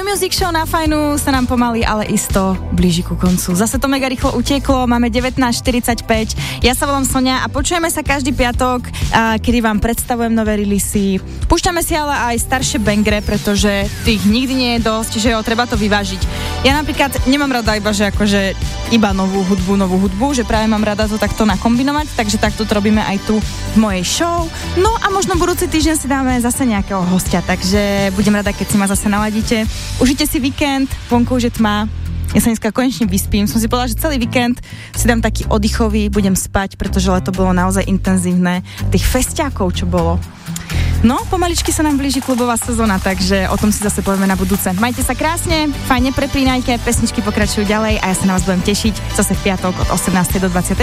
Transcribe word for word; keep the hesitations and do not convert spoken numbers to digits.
Music Show na Fajnu sa nám pomaly, ale isto blíži ku koncu. Zase to mega rýchlo utieklo, máme devätnásť štyridsaťpäť. Ja sa volám Sonia a počujeme sa každý piatok, a, kedy vám predstavujem nové releasy. Púšťame si ale aj staršie bangre, pretože tých nikdy nie je dosť, že jo, treba to vyvážiť. Ja napríklad nemám rada iba, že akože iba novú hudbu, novú hudbu, že práve mám rada to takto nakombinovať, takže takto to robíme aj tu v mojej show. No a možno budúci týždeň si dáme zase nejakého hostia, takže budem rada, keď si ma zase naladíte. Užite si víkend, vonku už je tma. Ja sa dneska konečne vyspím. Som si povedala, že celý víkend si dám taký oddychový, budem spať, pretože leto bolo naozaj intenzívne. Tých festiákov, čo bolo. No, pomaličky sa nám blíži klubová sezóna, takže o tom si zase povieme na budúce. Majte sa krásne, fajne prepínajte, pesničky pokračujú ďalej a ja sa na vás budem tešiť zase v piatok od osemnástej do dvadsiatej.